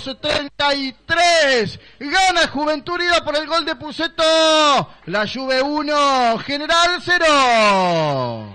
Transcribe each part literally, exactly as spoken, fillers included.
treinta y tres. Gana Juventud Unida por el gol de Pusetto. La Juve uno, General cero.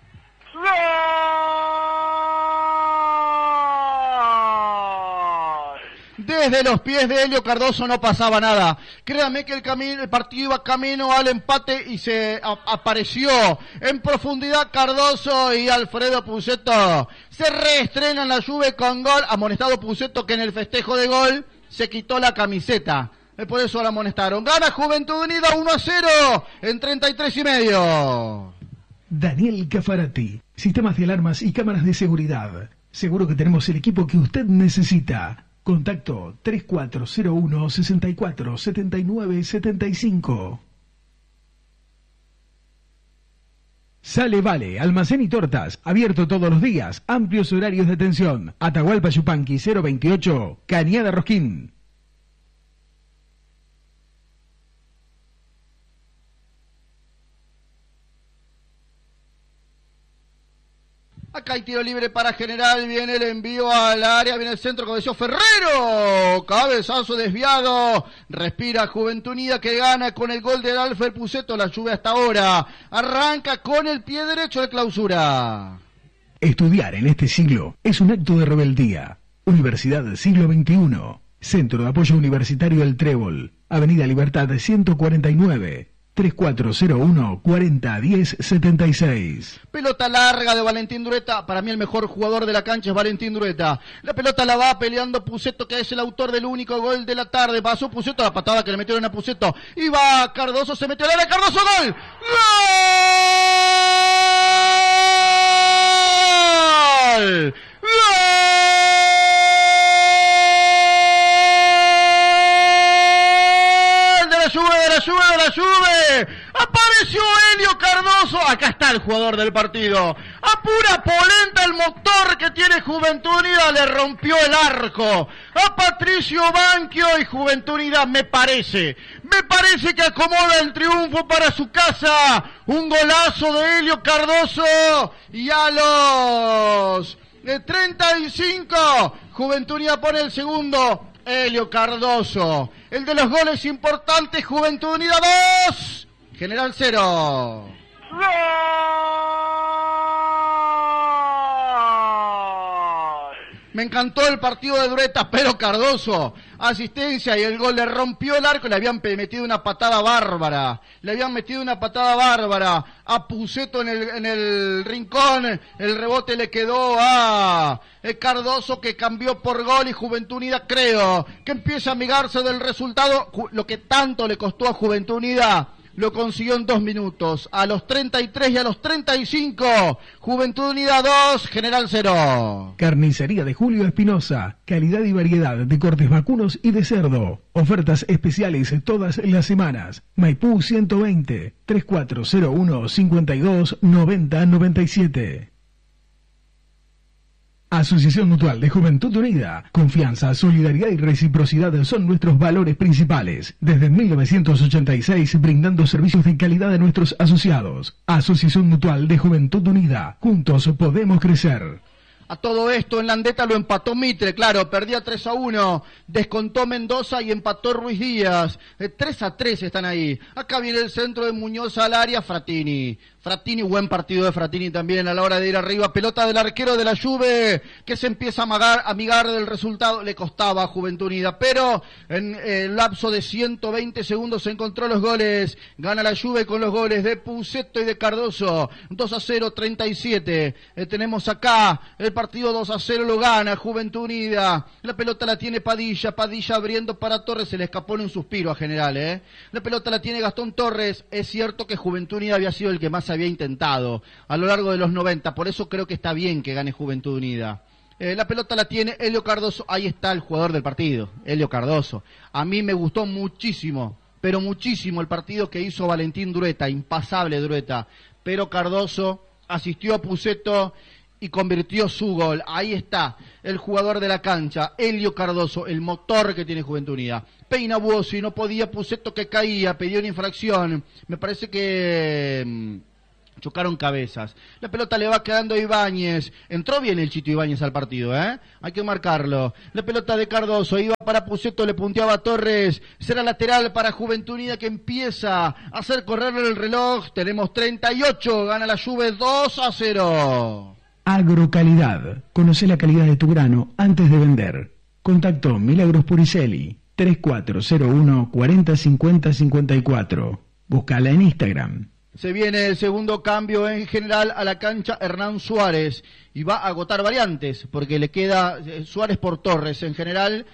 Desde los pies de Helio Cardoso no pasaba nada. Créame que el, camino, el partido iba camino al empate y se a, apareció en profundidad Cardoso y Alfredo Pusetto. Se reestrenan la Juve con gol. Amonestado Pusetto, que en el festejo de gol se quitó la camiseta. Por eso la amonestaron. Gana Juventud Unida uno a cero en treinta y tres y medio. Daniel Cafarati, sistemas de alarmas y cámaras de seguridad. Seguro que tenemos el equipo que usted necesita. Contacto tres cuatro cero uno, sesenta y cuatro, setenta y nueve, setenta y cinco. Sale Vale, almacén y tortas, abierto todos los días, amplios horarios de atención. Atahualpa Yupanqui cero veintiocho, Cañada Rosquín. Acá hay tiro libre para General, viene el envío al área, viene el centro, cabeció Ferrero, cabezazo desviado, respira Juventud Unida que gana con el gol de Alfred Pusetto. La Juve hasta ahora arranca con el pie derecho de clausura. Estudiar en este siglo es un acto de rebeldía. Universidad del siglo veintiuno, Centro de Apoyo Universitario El Trébol, Avenida Libertad ciento cuarenta y nueve. tres cuatro cero uno, cuarenta, diez, setenta y seis. Pelota larga de Valentín Dureta. Para mí el mejor jugador de la cancha es Valentín Dureta. La pelota la va peleando Pusetto, que es el autor del único gol de la tarde. Pasó Pusetto, la patada que le metieron a Pusetto. Y va Cardoso, se metió al área. Cardoso, gol. ¡Gol! ¡Gol! La Juve, de la Juve, de la Juve. Apareció Helio Cardoso. Acá está el jugador del partido. A pura polenta el motor que tiene Juventud Unida. Le rompió el arco a Patricio Banchio y Juventud Unida, me parece. Me parece que acomoda el triunfo para su casa. Un golazo de Helio Cardoso. Y a los treinta y cinco, Juventud Unida pone el segundo. Helio Cardoso, el de los goles importantes. Juventud Unida dos, General cero. Me encantó el partido de Dureta, pero Cardoso, asistencia y el gol, le rompió el arco. Le habían metido una patada bárbara, le habían metido una patada bárbara a Pusetto en el, en el rincón. El rebote le quedó a Cardoso, que cambió por gol, y Juventud Unida, creo que empieza a amigarse del resultado. Lo que tanto le costó a Juventud Unida lo consiguió en dos minutos. A los treinta y tres y a los treinta y cinco, Juventud Unida dos, General cero. Carnicería de Julio Espinosa, calidad y variedad de cortes vacunos y de cerdo. Ofertas especiales todas las semanas. Maipú ciento veinte, tres cuatro cero uno, cincuenta y dos, noventa, noventa y siete. Asociación Mutual de Juventud Unida. Confianza, solidaridad y reciprocidad son nuestros valores principales. Desde mil novecientos ochenta y seis, brindando servicios de calidad a nuestros asociados. Asociación Mutual de Juventud Unida. Juntos podemos crecer. A todo esto en Landeta lo empató Mitre, claro, perdía tres a uno, descontó Mendoza y empató Ruiz Díaz. Eh, tres a tres están ahí. Acá viene el centro de Muñoz al área, Frattini. Frattini, buen partido de Frattini también a la hora de ir arriba. Pelota del arquero de la Juve, que se empieza a amagar, a amigar del resultado. Le costaba a Juventud Unida, pero en el lapso de ciento veinte segundos se encontró los goles. Gana la Juve con los goles de Pusetto y de Cardoso. dos a cero, treinta y siete. Eh, tenemos acá el partido dos a cero, lo gana Juventud Unida. La pelota la tiene Padilla, Padilla abriendo para Torres, se le escapó en un suspiro a General, ¿eh? La pelota la tiene Gastón Torres. Es cierto que Juventud Unida había sido el que más había intentado a lo largo de los noventa, por eso creo que está bien que gane Juventud Unida. Eh, la pelota la tiene Helio Cardoso, ahí está el jugador del partido, Helio Cardoso. A mí me gustó muchísimo, pero muchísimo el partido que hizo Valentín Dureta, impasable Dureta, pero Cardoso asistió a Pusetto y convirtió su gol. Ahí está el jugador de la cancha, Helio Cardoso, el motor que tiene Juventud Unida. Peina Buosi, no podía, Pusetto que caía, pidió una infracción. Me parece que Chocaron cabezas. La pelota le va quedando a Ibáñez. Entró bien el Chito Ibáñez al partido, ¿eh? Hay que marcarlo. La pelota de Cardoso. Iba para Puceto, le punteaba a Torres. Será lateral para Juventud Unida que empieza a hacer correr el reloj. Tenemos treinta y ocho. Gana la Juve dos a cero. Agrocalidad. Conoce la calidad de tu grano antes de vender. Contacto Milagros Puricelli. tres cuatro cero uno, cuarenta cincuenta cincuenta y cuatro. Búscala en Instagram. Se viene el segundo cambio en general a la cancha Hernán Suárez y va a agotar variantes porque le queda Suárez por Torres en general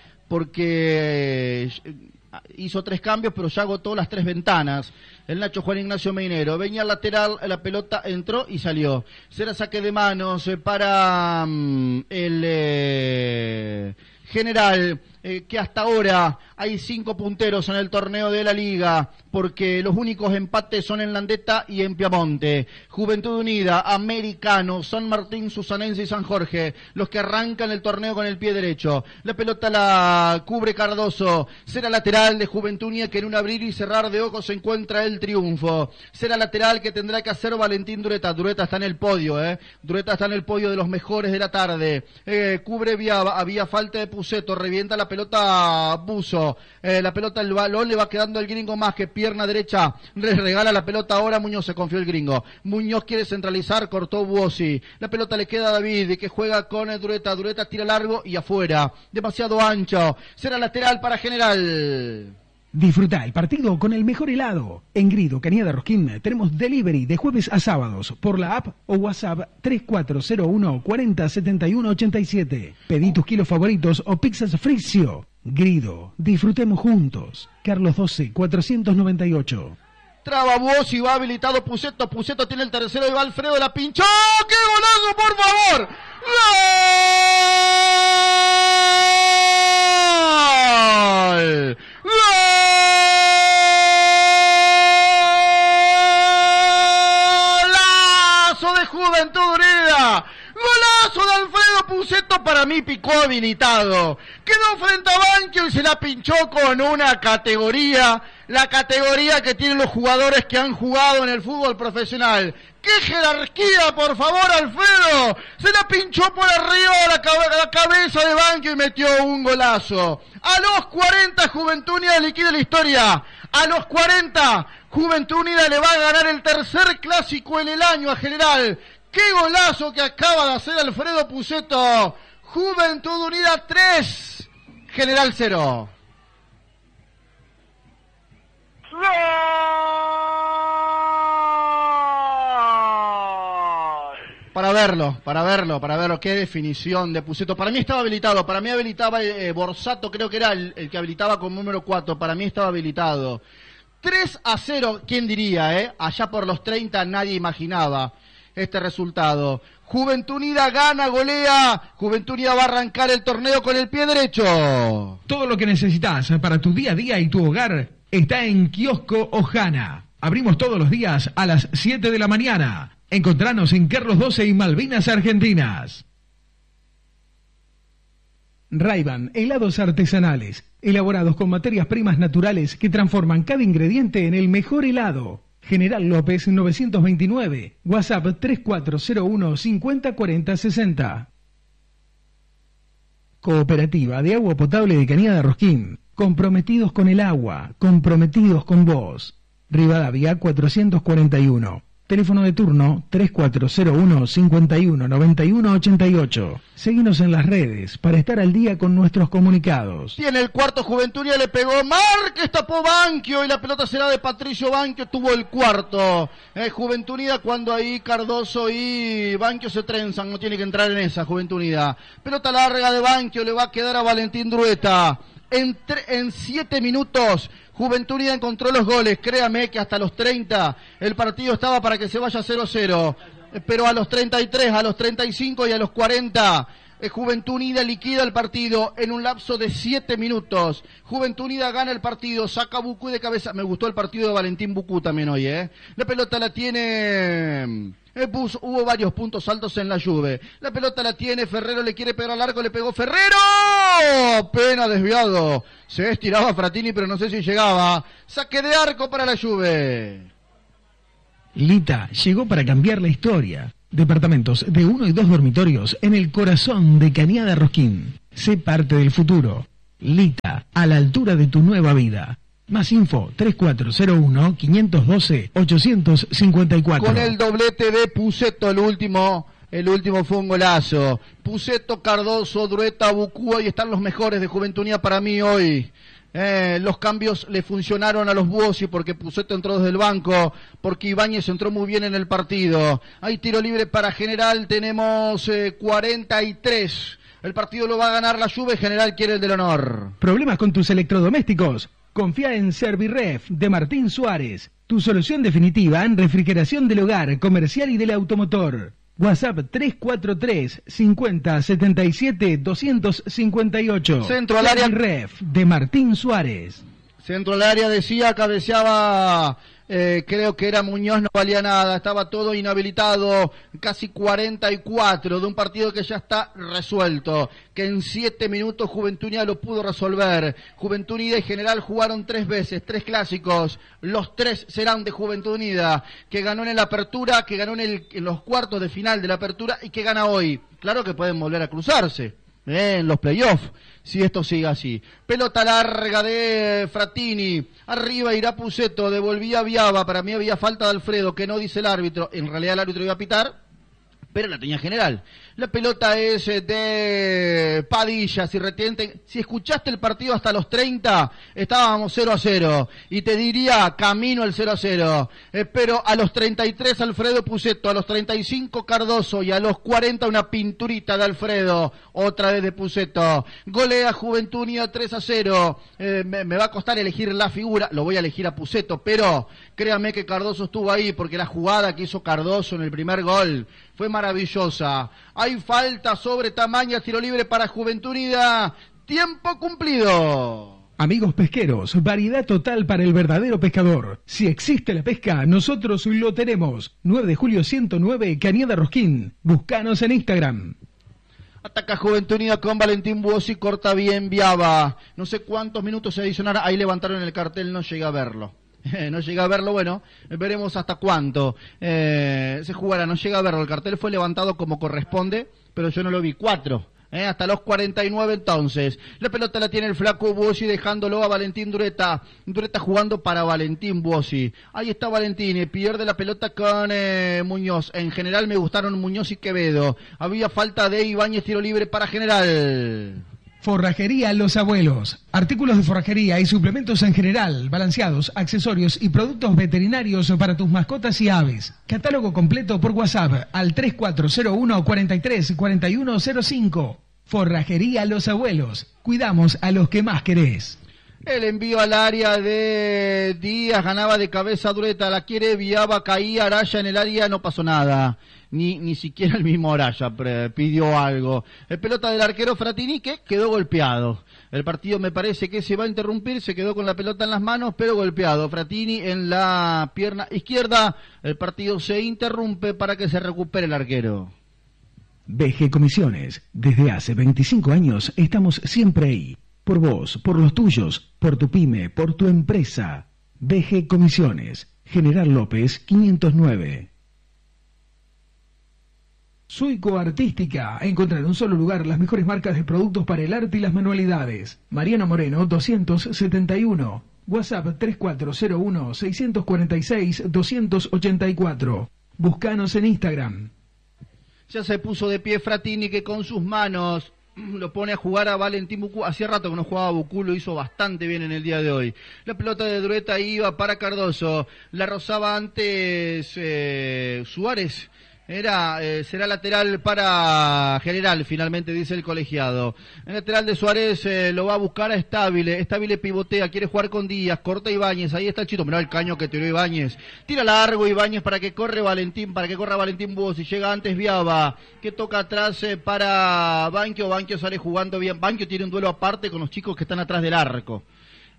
porque hizo tres cambios pero ya agotó las tres ventanas. El Nacho Juan Ignacio Meinero venía al lateral, la pelota entró y salió. Será saque de manos para um, el eh, general eh, que hasta ahora hay cinco punteros en el torneo de la Liga, porque los únicos empates son en Landeta y en Piamonte. Juventud Unida, Americano, San Martín, Susanense y San Jorge, los que arrancan el torneo con el pie derecho. La pelota la cubre Cardoso. Será lateral de Juventud Unida, que en un abrir y cerrar de ojos se encuentra el triunfo. Será lateral que tendrá que hacer Valentín Dureta. Dureta está en el podio, ¿eh? Dureta está en el podio de los mejores de la tarde. Eh, cubre Viaba, había falta de Puceto, revienta la pelota Buzo. Eh, la pelota, el balón le va quedando al gringo más que pierna derecha. Le regala la pelota ahora Muñoz, se confió el gringo. Muñoz quiere centralizar, cortó Buosi. La pelota le queda a David, que juega con Dureta. Dureta tira largo y afuera. Demasiado ancho. Será lateral para General. Disfruta el partido con el mejor helado. En Grido, Cañada Rosquín, tenemos delivery de jueves a sábados por la app o WhatsApp tres cuatro cero uno, cuarenta, setenta y uno, ochenta y siete. Pedí tus kilos favoritos o pizzas Fricio. Grido, disfrutemos juntos. Carlos doce, cuatrocientos noventa y ocho. Traba Buosi, va habilitado Puceto. Puceto tiene el tercero y va Alfredo, la pinchó. ¡Qué golazo, por favor! ¡Gol! ¡Golazo de Juventud Unida! ¡Golazo de Alfredo Puceto! Para mí picó habilitado. Quedó frente a Banquio y se la pinchó con una categoría, la categoría que tienen los jugadores que han jugado en el fútbol profesional. ¡Qué jerarquía, por favor, Alfredo! Se la pinchó por arriba de la, cabe la cabeza de Banquio y metió un golazo. A los cuarenta, Juventud Unida liquida la historia. A los cuarenta, Juventud Unida le va a ganar el tercer clásico en el año a General. ¡Qué golazo que acaba de hacer Alfredo Puceto! Juventud Unida tres, General cero. Para verlo, para verlo, para verlo, qué definición de Puceto. Para mí estaba habilitado, para mí habilitaba eh, Borsato, creo que era el, el que habilitaba con número cuatro, para mí estaba habilitado. tres a cero, ¿quién diría, eh? Allá por los treinta nadie imaginaba este resultado. Juventud Unida gana, golea. Juventud Unida va a arrancar el torneo con el pie derecho. Todo lo que necesitas para tu día a día y tu hogar está en Kiosco Ojana. Abrimos todos los días a las siete de la mañana. Encontranos en Carlos doce y Malvinas Argentinas. Ray-Ban, helados artesanales, elaborados con materias primas naturales que transforman cada ingrediente en el mejor helado. General López novecientos veintinueve, WhatsApp tres cuatro cero uno, cincuenta, cuarenta, sesenta. Cooperativa de Agua Potable de Cañada Rosquín. Comprometidos con el agua, comprometidos con vos. Rivadavia cuatrocientos cuarenta y uno. Teléfono de turno tres cuatro cero uno, cincuenta y uno, noventa y uno, ochenta y ocho. Seguinos en las redes para estar al día con nuestros comunicados. Tiene el cuarto Juventud Unida, le pegó Márquez, tapó Banquio y la pelota será de Patricio Banquio, tuvo el cuarto. Eh, Juventud Unida cuando ahí Cardoso y Banquio se trenzan, no tiene que entrar en esa Juventud Unida. Pelota larga de Banquio, le va a quedar a Valentín Drueta. En, en siete minutos Juventud Unida encontró los goles, créame que hasta los treinta el partido estaba para que se vaya cero cero, pero a los treinta y tres, a los treinta y cinco y a los cuarenta eh, Juventud Unida liquida el partido en un lapso de siete minutos. Juventud Unida gana el partido, saca Bucú de cabeza. Me gustó el partido de Valentín Bucú también hoy, ¿eh? La pelota la tiene... Eh, Bus, hubo varios puntos altos en la Juve. La pelota la tiene, Ferrero le quiere pegar al arco, le pegó Ferrero. Pena desviado. Se estiraba Fratini, pero no sé si llegaba. Saque de arco para la Juve. Lita llegó para cambiar la historia. Departamentos de uno y dos dormitorios en el corazón de Cañada Rosquín. Sé parte del futuro. Lita, a la altura de tu nueva vida. Más info, tres cuatro cero uno, cinco uno dos, ocho cinco cuatro. Con el doblete de Pusetto, el último, el último fue un golazo. Pusetto, Cardoso, Drueta, Bucúa, y están los mejores de Juventud Unida para mí hoy. Eh, los cambios le funcionaron a los Buosi porque Pusetto entró desde el banco, porque Ibáñez entró muy bien en el partido. Hay tiro libre para General, tenemos eh, cuarenta y tres. El partido lo va a ganar la Juve, General quiere el del honor. ¿Problemas con tus electrodomésticos? Confía en Servirref de Martín Suárez, tu solución definitiva en refrigeración del hogar, comercial y del automotor. WhatsApp tres cuatro tres, cincuenta, setenta y siete, doscientos cincuenta y ocho. Centro al área. Servirref de Martín Suárez. Centro al área, decía, cabeceaba, eh, creo que era Muñoz, no valía nada, estaba todo inhabilitado, casi cuarenta y cuatro de un partido que ya está resuelto, que en siete minutos Juventud Unida lo pudo resolver. Juventud Unida y General jugaron tres veces, tres clásicos, los tres serán de Juventud Unida, que ganó en la apertura, que ganó en, el, en los cuartos de final de la apertura y que gana hoy. Claro que pueden volver a cruzarse eh, en los playoffs, si esto sigue así. Pelota larga de Frattini, arriba irá Pusetto, devolvía Viaba, para mí había falta de Alfredo, que no dice el árbitro, en realidad el árbitro iba a pitar, pero la tenía General. La pelota es de Padilla, si retienten, si escuchaste el partido hasta los treinta, estábamos cero a cero, y te diría camino el cero a cero, eh, pero a los treinta y tres Alfredo Pusetto, a los treinta y cinco Cardoso, y a los cuarenta una pinturita de Alfredo, otra vez de Pusetto. Golea Juventud Unida tres a cero, eh, me, me va a costar elegir la figura, lo voy a elegir a Pusetto, pero créanme que Cardoso estuvo ahí, porque la jugada que hizo Cardoso en el primer gol fue maravillosa. Hay falta sobre Tamaña, tiro libre para Juventud Unida. Tiempo cumplido. Amigos pesqueros, variedad total para el verdadero pescador. Si existe la pesca, nosotros lo tenemos. nueve de julio ciento nueve, Cañada Rosquín. Búscanos en Instagram. Ataca Juventud Unida con Valentín Buosi, corta bien Viaba. No sé cuántos minutos se adicionaron. Ahí levantaron el cartel, no llegué a verlo. No llega a verlo, bueno, veremos hasta cuánto eh, se jugará, no llega a verlo, el cartel fue levantado como corresponde, pero yo no lo vi, cuatro, eh, hasta los cuarenta y nueve entonces, la pelota la tiene el flaco Buosi dejándolo a Valentín Drueta, Drueta jugando para Valentín Buosi, ahí está Valentín, y pierde la pelota con eh, Muñoz, en general me gustaron Muñoz y Quevedo, había falta de Ibáñez, tiro libre para General. Forrajería Los Abuelos. Artículos de forrajería y suplementos en general, balanceados, accesorios y productos veterinarios para tus mascotas y aves. Catálogo completo por WhatsApp al tres cuatro cero uno, cuarenta y tres, cuarenta y uno cero cinco. Forrajería Los Abuelos. Cuidamos a los que más querés. El envío al área de Díaz, ganaba de cabeza Drueta, la quiere Viaba, caía Araya en el área, no pasó nada. Ni ni siquiera el mismo Araya pidió algo. El pelota del arquero Frattini que quedó golpeado. El partido me parece que se va a interrumpir, se quedó con la pelota en las manos, pero golpeado. Frattini en la pierna izquierda, el partido se interrumpe para que se recupere el arquero. B G Comisiones, desde hace veinticinco años estamos siempre ahí. Por vos, por los tuyos, por tu pyme, por tu empresa. B G Comisiones, General López quinientos nueve. Suico Artística, encontrar en un solo lugar las mejores marcas de productos para el arte y las manualidades. Mariano Moreno doscientos setenta y uno. WhatsApp tres cuatro cero uno, seis cuatro seis, dos ocho cuatro. Búscanos en Instagram. Ya se puso de pie Frattini, que con sus manos lo pone a jugar a Valentín Bucú. Hacía rato que no jugaba Bucú, lo hizo bastante bien en el día de hoy. La pelota de Drueta iba para Cardoso, la rozaba antes eh, Suárez. Era, eh, será lateral para General, finalmente dice el colegiado. El lateral de Suárez eh, lo va a buscar a Estabile. Estabile pivotea, quiere jugar con Díaz, corta Ibáñez, ahí está el Chito. Mirá el caño que tiró Ibáñez. Tira largo Ibáñez para que corre Valentín, para que corra Valentín Buosi. Llega antes Viaba, que toca atrás eh, para Banquio. Banquio sale jugando bien. Banquio tiene un duelo aparte con los chicos que están atrás del arco.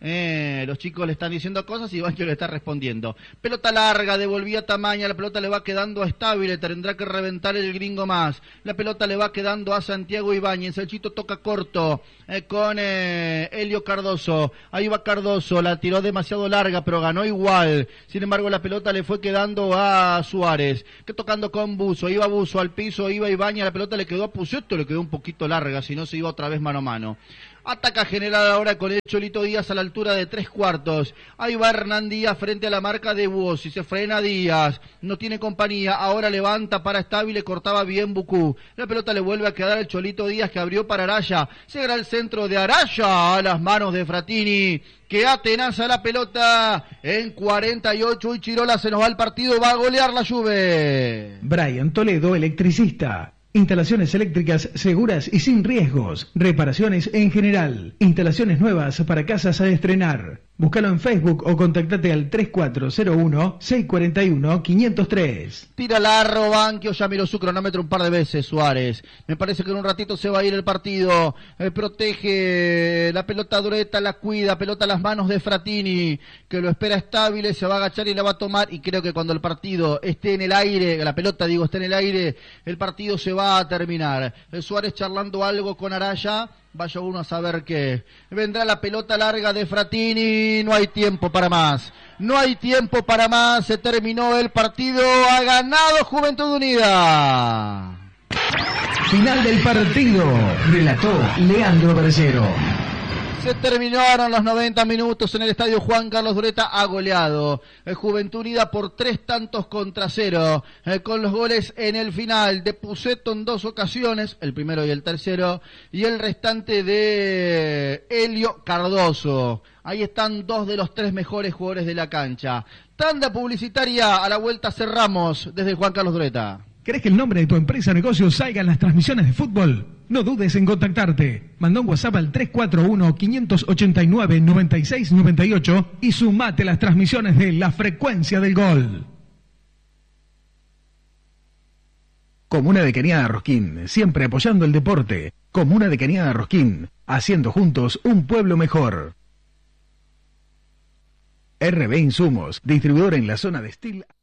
Eh, los chicos le están diciendo cosas y Bancho le está respondiendo. Pelota larga, devolvía Tamaña, la pelota le va quedando a Estable, tendrá que reventar el gringo más. La pelota le va quedando a Santiago Ibáñez, el Chito toca corto eh, con eh, Helio Cardoso. Ahí va Cardoso, la tiró demasiado larga, pero ganó igual. Sin embargo, la pelota le fue quedando a Suárez, que tocando con Buzo, iba Buzo al piso, iba Ibáñez, la pelota le quedó a Pucetto, le quedó un poquito larga, si no se iba otra vez mano a mano. Ataca general ahora con el Cholito Díaz a la altura de tres cuartos. Ahí va Hernán Díaz frente a la marca de Buosi. Se frena Díaz. No tiene compañía. Ahora levanta para Estable. Cortaba bien Bucú. La pelota le vuelve a quedar al Cholito Díaz que abrió para Araya. Será el centro de Araya a las manos de Fratini, que atenaza la pelota en cuarenta y ocho y Chirola se nos va al partido. Va a golear la Juve. Brian Toledo, electricista. Instalaciones eléctricas seguras y sin riesgos. Reparaciones en general. Instalaciones nuevas para casas a estrenar. Búscalo en Facebook o contactate al tres cuatro cero uno, seis cuatro uno, cinco cero tres. Tira largo, Banquio, ya miró su cronómetro un par de veces, Suárez. Me parece que en un ratito se va a ir el partido. Eh, protege la pelota Dureta, la cuida, pelota a las manos de Fratini, que lo espera Estable, se va a agachar y la va a tomar. Y creo que cuando el partido esté en el aire, la pelota digo, esté en el aire, el partido se va a terminar. El Suárez charlando algo con Araya. Vaya uno a saber qué. Vendrá la pelota larga de Fratini. No hay tiempo para más. No hay tiempo para más. Se terminó el partido. Ha ganado Juventud Unida. Final del partido. Relató Leandro Bercero. Se terminaron los noventa minutos en el estadio Juan Carlos Dureta. Ha goleado eh, Juventud Unida por tres tantos contra cero, eh, con los goles en el final de Pucetto en dos ocasiones, el primero y el tercero, y el restante de Helio Cardoso. Ahí están dos de los tres mejores jugadores de la cancha. Tanda publicitaria, a la vuelta cerramos desde Juan Carlos Dureta. ¿Querés que el nombre de tu empresa o negocio salga en las transmisiones de fútbol? No dudes en contactarte. Manda un WhatsApp al tres cuatro uno, cinco ocho nueve, nueve seis nueve ocho y sumate a las transmisiones de La Frecuencia del Gol. Comuna de Cañada Rosquín, siempre apoyando el deporte. Comuna de Cañada Rosquín, haciendo juntos un pueblo mejor. R B Insumos, distribuidor en la zona de Estil.